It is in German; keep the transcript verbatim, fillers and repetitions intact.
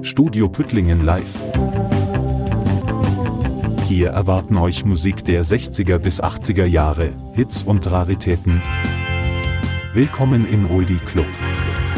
Studio Püttlingen live. Hier erwarten euch Musik der sechziger bis achtziger Jahre, Hits und Raritäten. Willkommen im Oldie Club.